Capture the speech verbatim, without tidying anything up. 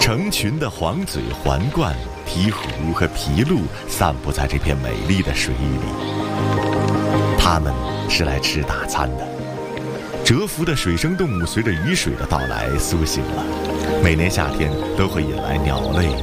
成群的黄嘴环鹳、鹈鹕和麋鹿散布在这片美丽的水域里，它们是来吃大餐的。蛰伏的水生动物随着雨水的到来苏醒了，每年夏天都会引来鸟类、